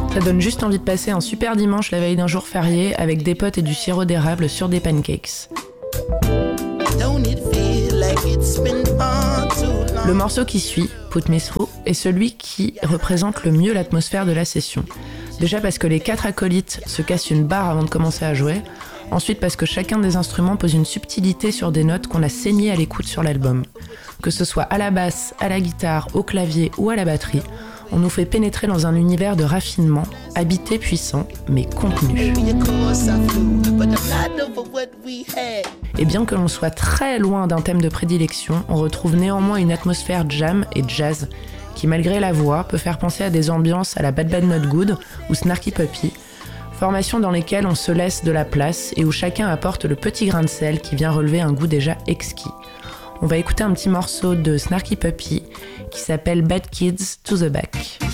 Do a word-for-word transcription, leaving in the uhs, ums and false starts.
Ça donne juste envie de passer un super dimanche la veille d'un jour férié avec des potes et du sirop d'érable sur des pancakes. Le morceau qui suit, Put Me Through, est celui qui représente le mieux l'atmosphère de la session. Déjà parce que les quatre acolytes se cassent une barre avant de commencer à jouer, ensuite parce que chacun des instruments pose une subtilité sur des notes qu'on a saignées à l'écoute sur l'album. Que ce soit à la basse, à la guitare, au clavier ou à la batterie, on nous fait pénétrer dans un univers de raffinement, habité, puissant, mais contenu. Et bien que l'on soit très loin d'un thème de prédilection, on retrouve néanmoins une atmosphère jam et jazz qui, malgré la voix, peut faire penser à des ambiances à la Bad Bad Not Good ou Snarky Puppy, formations dans lesquelles on se laisse de la place et où chacun apporte le petit grain de sel qui vient relever un goût déjà exquis. On va écouter un petit morceau de Snarky Puppy qui s'appelle Bad Kids to the Back.